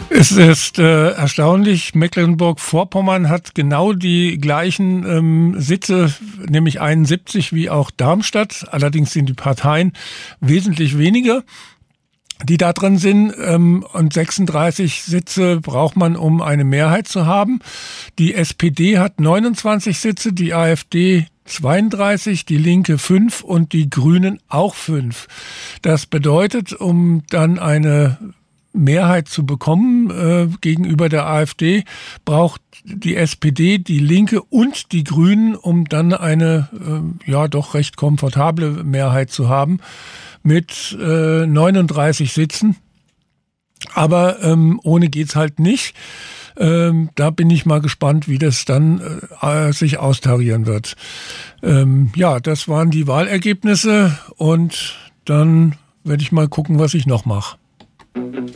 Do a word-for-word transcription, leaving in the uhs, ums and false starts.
Es ist äh, erstaunlich, Mecklenburg-Vorpommern hat genau die gleichen ähm, Sitze, nämlich einundsiebzig wie auch Darmstadt. Allerdings sind die Parteien wesentlich weniger, die da drin sind, ähm, und sechsunddreißig Sitze braucht man, um eine Mehrheit zu haben. Die S P D hat neunundzwanzig Sitze, die AfD zweiunddreißig, die Linke fünf und die Grünen auch fünf. Das bedeutet, um dann eine Mehrheit zu bekommen äh, gegenüber der AfD, braucht die S P D, die Linke und die Grünen, um dann eine äh, ja doch recht komfortable Mehrheit zu haben mit äh, neununddreißig Sitzen. Aber ähm, ohne geht's halt nicht. Ähm, da bin ich mal gespannt, wie das dann äh, sich austarieren wird. Ähm, ja, das waren die Wahlergebnisse und dann werde ich mal gucken, was ich noch mache.